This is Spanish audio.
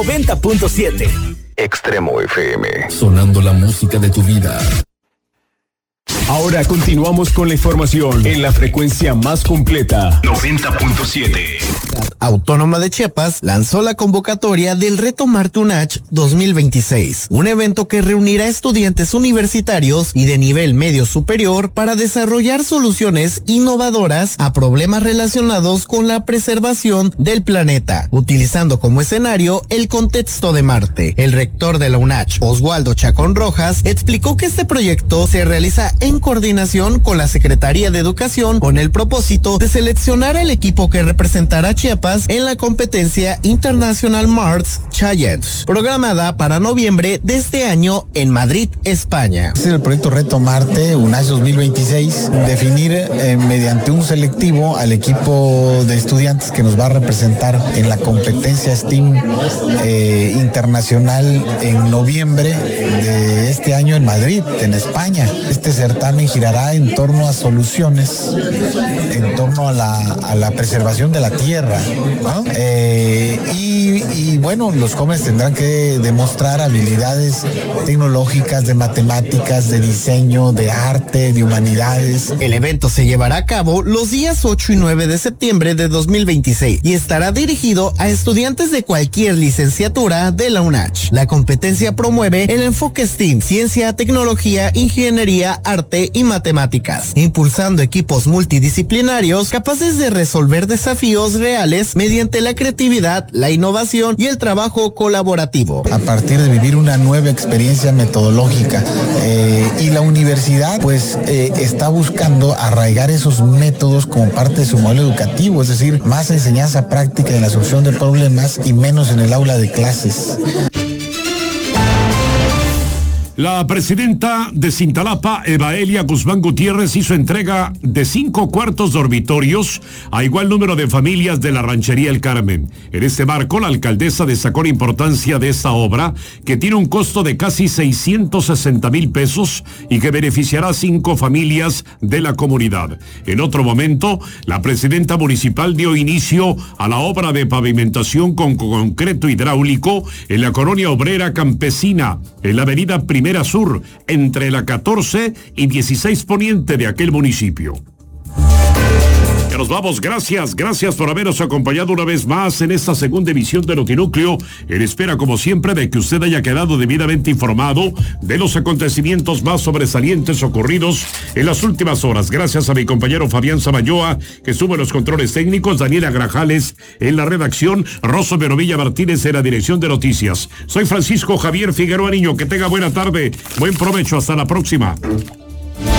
90.7. Extremo FM. Sonando la música de tu vida. Ahora continuamos con la información en la frecuencia más completa. 90.7. Autónoma de Chiapas lanzó la convocatoria del Reto Marte UNACH 2026, un evento que reunirá estudiantes universitarios y de nivel medio superior para desarrollar soluciones innovadoras a problemas relacionados con la preservación del planeta, utilizando como escenario el contexto de Marte. El rector de la UNACH, Oswaldo Chacón Rojas, explicó que este proyecto se realiza en coordinación con la Secretaría de Educación con el propósito de seleccionar al equipo que representará a Chiapas en la competencia International Mars Challenge, programada para noviembre de este año en Madrid, España. Es el proyecto Reto Marte UNACH 2026, definir mediante un selectivo al equipo de estudiantes que nos va a representar en la competencia STEAM internacional en noviembre de este año en Madrid, en España. Este certamen girará en torno a soluciones, en torno a la preservación de la tierra, ¿no? Y bueno, los jóvenes tendrán que demostrar habilidades tecnológicas, de matemáticas, de diseño, de arte, de humanidades. El evento se llevará a cabo los días 8 y 9 de septiembre de 2026 y estará dirigido a estudiantes de cualquier licenciatura de la UNACH. La competencia promueve el enfoque STEAM, ciencia, tecnología, ingeniería, arte y matemáticas, impulsando equipos multidisciplinarios capaces de resolver desafíos reales mediante la creatividad, la innovación y el trabajo colaborativo. A partir de vivir una nueva experiencia metodológica, y la universidad pues está buscando arraigar esos métodos como parte de su modelo educativo, es decir, más enseñanza práctica en la solución de problemas y menos en el aula de clases. La presidenta de Cintalapa, Evaelia Guzmán Gutiérrez, hizo entrega de 5 cuartos dormitorios a igual número de familias de la Ranchería El Carmen. En este marco, la alcaldesa destacó la importancia de esta obra, que tiene un costo de casi 660,000 pesos y que beneficiará a 5 familias de la comunidad. En otro momento, la presidenta municipal dio inicio a la obra de pavimentación con concreto hidráulico en la colonia obrera campesina, en la avenida Primera Sur, entre la 14 y 16 Poniente de aquel municipio. Ya nos vamos, gracias por habernos acompañado una vez más en esta segunda emisión de Notinúcleo, en espera como siempre de que usted haya quedado debidamente informado de los acontecimientos más sobresalientes ocurridos en las últimas horas. Gracias a mi compañero Fabián Samayoa, que estuvo en los controles técnicos, Daniela Grajales en la redacción, Rosso Verovilla Martínez en la dirección de noticias. Soy Francisco Javier Figueroa Niño, que tenga buena tarde, buen provecho, hasta la próxima.